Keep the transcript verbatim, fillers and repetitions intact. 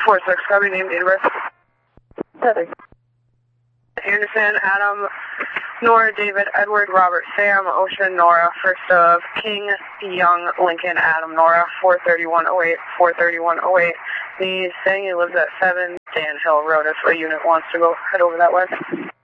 four six, copy, name, date of birth. Heather. Anderson, Adam, Nora, David, Edward, Robert, Sam, Ocean, Nora, first of King, Young, Lincoln, Adam, Nora, four thirty-one oh eight, four thirty-one oh eight. He's saying he lives at seven Dan Hill Road if a unit wants to go head over that way.